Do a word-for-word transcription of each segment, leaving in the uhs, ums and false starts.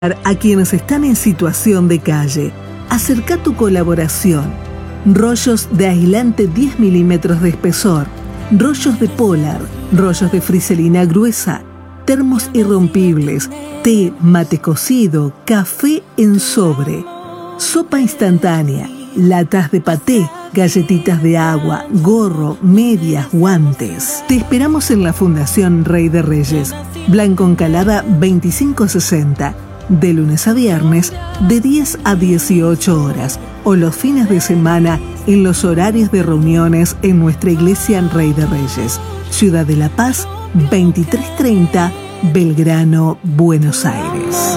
A quienes están en situación de calle. Acerca tu colaboración. Rollos de aislante diez milímetros de espesor, rollos de Polar, rollos de friselina gruesa, termos irrompibles, té, mate cocido, café en sobre, sopa instantánea, latas de paté, galletitas de agua, gorro, medias, guantes. Te esperamos en la Fundación Rey de Reyes, Blanco Encalada veinticinco sesenta, de lunes a viernes, de diez a dieciocho horas, o los fines de semana en los horarios de reuniones en nuestra iglesia en Rey de Reyes, Ciudad de La Paz, veintitrés treinta, Belgrano, Buenos Aires.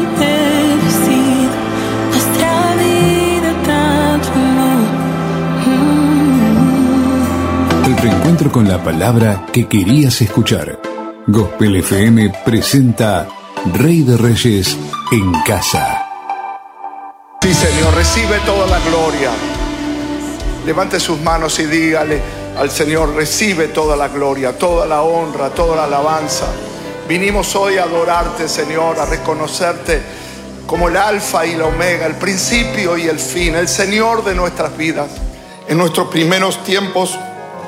El reencuentro con la palabra que querías escuchar. Gospel F M presenta Rey de Reyes en casa. Sí, Señor, recibe toda la gloria. Levante sus manos y dígale al Señor: recibe toda la gloria, toda la honra, toda la alabanza. Vinimos hoy a adorarte, Señor, a reconocerte como el alfa y la omega, el principio y el fin, el Señor de nuestras vidas. En nuestros primeros tiempos,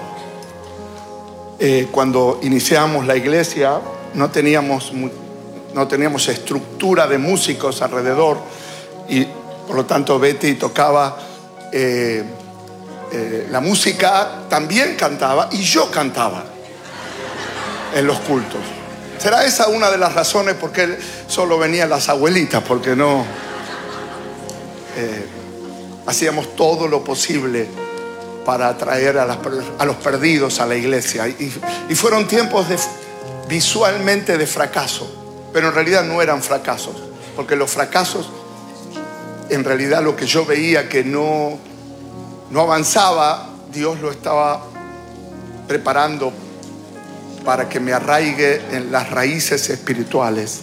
eh, cuando iniciamos la iglesia, no teníamos no teníamos estructura de músicos alrededor, y por lo tanto Betty tocaba eh, eh, la música, también cantaba, y yo cantaba en los cultos. ¿Será esa una de las razones por qué solo venían las abuelitas? Porque no eh, hacíamos todo lo posible para atraer a, las, a los perdidos a la iglesia, y, y fueron tiempos de, visualmente de fracaso. Pero en realidad no eran fracasos, porque los fracasos, en realidad lo que yo veía que no, no avanzaba, Dios lo estaba preparando para que me arraigue en las raíces espirituales.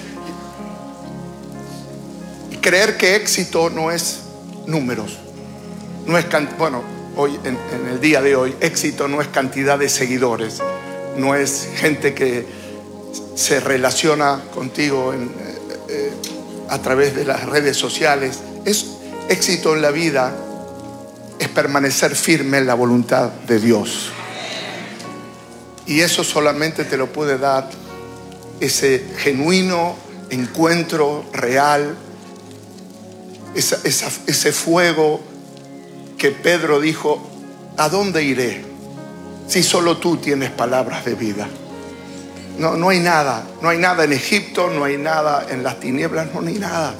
Y creer que éxito no es números, no es, bueno, hoy en, en el día de hoy, éxito no es cantidad de seguidores, no es gente que se relaciona contigo en, eh, a través de las redes sociales. Es éxito en la vida, es permanecer firme en la voluntad de Dios. Y eso solamente te lo puede dar ese genuino encuentro real, esa, esa, ese fuego que Pedro dijo: ¿a dónde iré si solo tú tienes palabras de vida? No, no hay nada, no hay nada en Egipto, no hay nada en las tinieblas, no hay nada.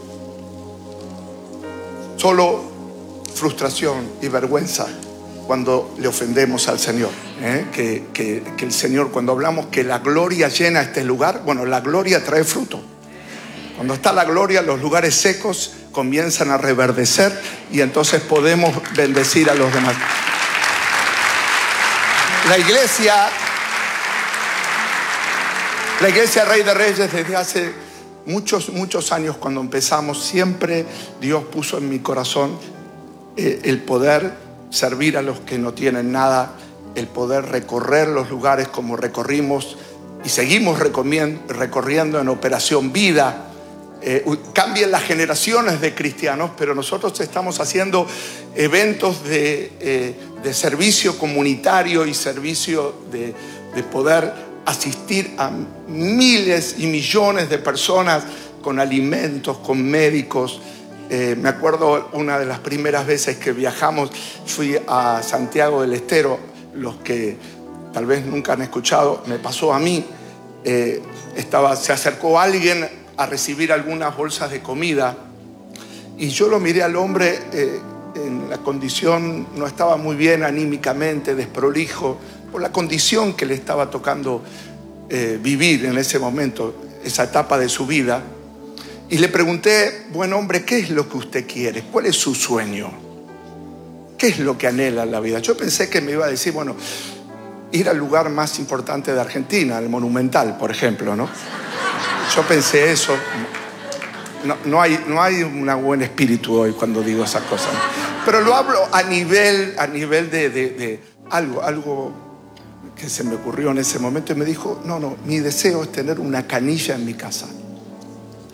Solo frustración y vergüenza cuando le ofendemos al Señor. ¿eh? Que, que, que el Señor, cuando hablamos que la gloria llena este lugar, bueno, la gloria trae fruto. Cuando está la gloria, los lugares secos comienzan a reverdecer y entonces podemos bendecir a los demás. La iglesia... La iglesia Rey de Reyes, desde hace muchos, muchos años, cuando empezamos, siempre Dios puso en mi corazón eh, el poder servir a los que no tienen nada, el poder recorrer los lugares como recorrimos y seguimos recorriendo en Operación Vida. Eh, cambian las generaciones de cristianos, pero nosotros estamos haciendo eventos de, eh, de servicio comunitario y servicio de, de poder asistir a miles y millones de personas con alimentos, con médicos. Eh, me acuerdo una de las primeras veces que viajamos, fui a Santiago del Estero. Los que tal vez nunca han escuchado, me pasó a mí. Eh, estaba, se acercó alguien a recibir algunas bolsas de comida y yo lo miré al hombre eh, en la condición, no estaba muy bien anímicamente, desprolijo, por la condición que le estaba tocando eh, vivir en ese momento, esa etapa de su vida. Y le pregunté: buen hombre, ¿qué es lo que usted quiere? ¿Cuál es su sueño? ¿Qué es lo que anhela en la vida? Yo pensé que me iba a decir, bueno, ir al lugar más importante de Argentina, el Monumental, por ejemplo, ¿no? Yo pensé eso. No, no hay, no hay un buen espíritu hoy cuando digo esas cosas. Pero lo hablo a nivel, a nivel de, de, de algo, algo que se me ocurrió en ese momento, y me dijo: no, no, mi deseo es tener una canilla en mi casa.